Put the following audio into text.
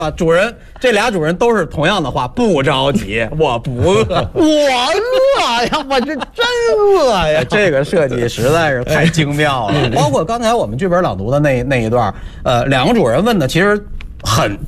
主人，这俩主人都是同样的话，不着急，我不饿， 我饿呀，我这真饿呀！ 这个设计实在是太精妙了。包括刚才我们剧本朗读的那一段，两个主人问的其实